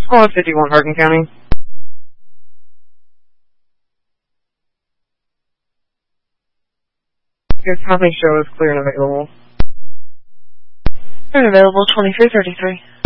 Squad 51, Hardin County. Your company show is clear and available. Clear and available, 2333.